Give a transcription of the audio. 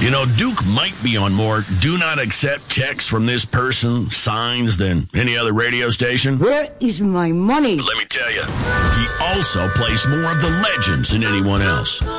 You know, Duke might be on more do not accept texts from this person signs than any other radio station. Where is my money? Let me tell you, he also plays more of the legends than anyone else.